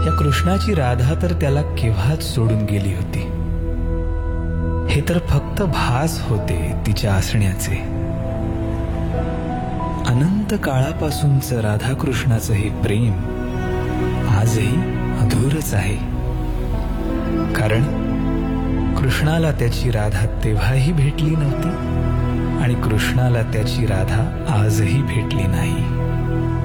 या कृष्णाची राधा तर त्याला केव्हाच सोडून गेली होती. हे तर फक्त भास होते तिच्या असण्याचे. अनंत काळापासूनचं राधाकृष्णाचं हे प्रेम आजही अधूरच आहे. कारण कृष्णाला त्याची राधा तेव्हाही भेटली नव्हती आणि कृष्णाला त्याची राधा आजही भेटली नाही.